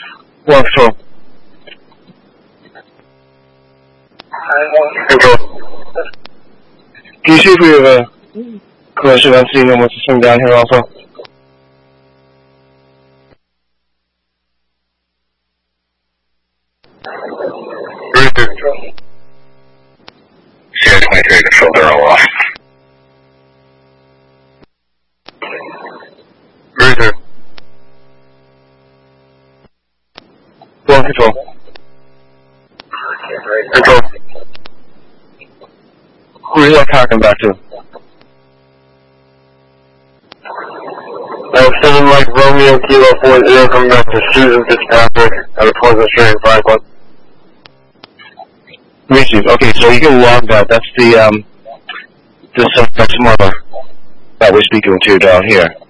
One control. Control. Can you see if we have a collision on scene and wants to swing down here also? Roger. Control. CI-23 control, they're all off. Roger. One control. Control. Who's that talking back to? 7 Mike Romeo Kilo 40 coming back to Susan Fitzpatrick at a Pleasant Street in Franklin. Receive. Okay, so you can log that. That's the suspect's mother that we're speaking to down here.